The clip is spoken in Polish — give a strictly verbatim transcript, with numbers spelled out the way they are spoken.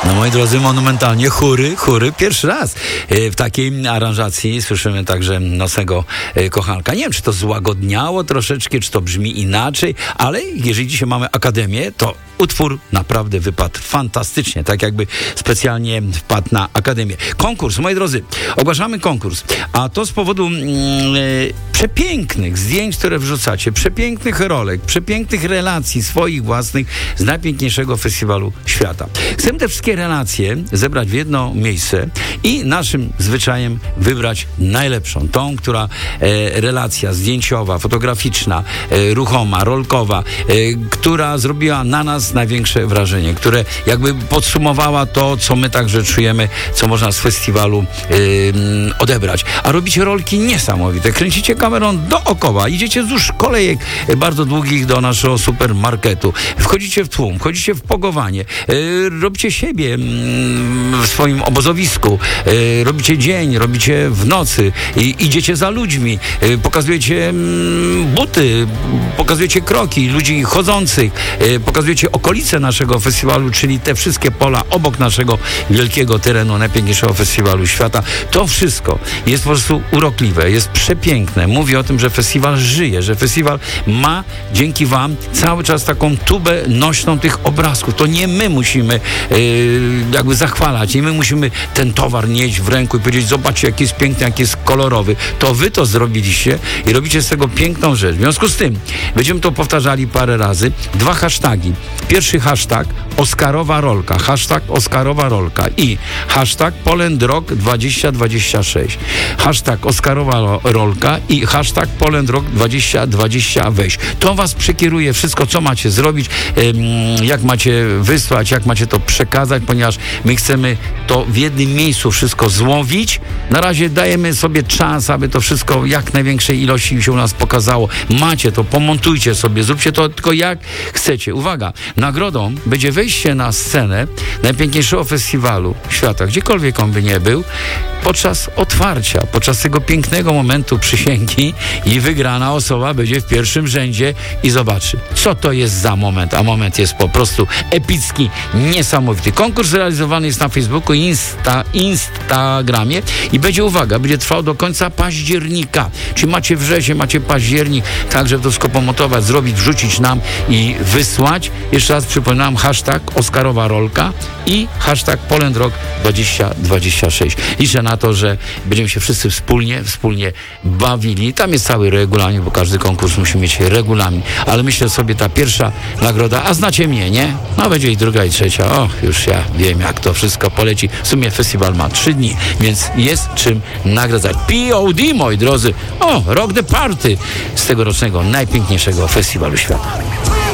No moi drodzy, monumentalnie chóry, chóry, pierwszy raz w takiej aranżacji słyszymy także Nocnego Kochanka. Nie wiem, czy to złagodniało troszeczkę, czy to brzmi inaczej, ale jeżeli dzisiaj mamy Akademię, to utwór naprawdę wypadł fantastycznie, tak jakby specjalnie wpadł na Akademię. Konkurs, moi drodzy, ogłaszamy konkurs, a to z powodu mm, e, przepięknych zdjęć, które wrzucacie, przepięknych rolek, przepięknych relacji swoich własnych z najpiękniejszego festiwalu świata. Chcemy te wszystkie relacje zebrać w jedno miejsce i naszym zwyczajem wybrać najlepszą, tą, która e, relacja zdjęciowa, fotograficzna, e, ruchoma, rolkowa, e, która zrobiła na nas największe wrażenie, które jakby podsumowała to, co my także czujemy, co można z festiwalu yy, odebrać. A robicie rolki niesamowite. Kręcicie kamerą dookoła, idziecie wzdłuż kolejek bardzo długich do naszego supermarketu. Wchodzicie w tłum, wchodzicie w pogowanie, yy, robicie siebie yy, w swoim obozowisku, yy, robicie dzień, robicie w nocy, i idziecie za ludźmi, yy, pokazujecie yy, buty, pokazujecie kroki ludzi chodzących, yy, pokazujecie okolice naszego festiwalu, czyli te wszystkie pola obok naszego wielkiego terenu, najpiękniejszego festiwalu świata. To wszystko jest po prostu urokliwe, jest przepiękne. Mówi o tym, że festiwal żyje, że festiwal ma dzięki wam cały czas taką tubę nośną tych obrazków. To nie my musimy yy, jakby zachwalać, nie my musimy ten towar nieść w ręku i powiedzieć, zobaczcie, jaki jest piękny, jaki jest kolorowy. To wy to zrobiliście i robicie z tego piękną rzecz. W związku z tym będziemy to powtarzali parę razy. Dwa hasztagi. Pierwszy hashtag Oscarowa Rolka, hashtag Oscarowa Rolka i hashtag Poland Rock dwadzieścia dwadzieścia sześć, hashtag Oscarowa Rolka i hashtag Poland Rock dwadzieścia dwadzieścia weź. To was przekieruje wszystko, co macie zrobić, jak macie wysłać, jak macie to przekazać, ponieważ my chcemy to w jednym miejscu wszystko złowić. Na razie dajemy sobie czas, aby to wszystko jak największej ilości się u nas pokazało. Macie to, pomontujcie sobie, zróbcie to tylko jak chcecie. Uwaga, nagrodą będzie wejście na scenę najpiękniejszego festiwalu świata, gdziekolwiek on by nie był, podczas otwarcia, podczas tego pięknego momentu przysięgi i wygrana osoba będzie w pierwszym rzędzie i zobaczy, co to jest za moment, a moment jest po prostu epicki, niesamowity. Konkurs realizowany jest na Facebooku i Insta, Instagramie i będzie, uwaga, będzie trwał do końca października. Czy macie wrzesień, macie październik, także to wszystko pomotować, zrobić, wrzucić nam i wysłać. Jeszcze raz przypominam, hashtag Oscarowa Rolka i hashtag Poland Rock dwadzieścia dwadzieścia sześć. Liczę na to, że będziemy się wszyscy wspólnie, wspólnie bawili. Tam jest cały regulamin, bo każdy konkurs musi mieć regulamin. Ale myślę sobie, ta pierwsza nagroda, a znacie mnie, nie? No będzie i druga, i trzecia. Och, już ja wiem, jak to wszystko poleci. W sumie festiwal ma trzy dni, więc jest czym nagradzać. P O D, moi drodzy. O, Rock the Party z tegorocznego najpiękniejszego festiwalu świata.